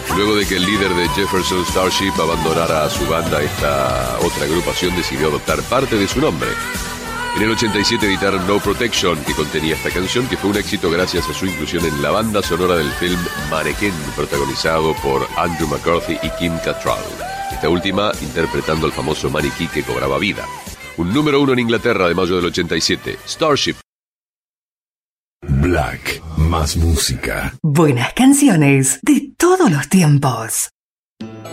Luego de que el líder de Jefferson Starship abandonara a su banda, esta otra agrupación decidió adoptar parte de su nombre. En el 87 editaron No Protection, que contenía esta canción, que fue un éxito gracias a su inclusión en la banda sonora del film Mannequin, protagonizado por Andrew McCarthy y Kim Cattrall. Esta última interpretando al famoso maniquí que cobraba vida. Un número 1 en Inglaterra de mayo del 87, Starship. Black, más música. Buenas canciones de todos los tiempos.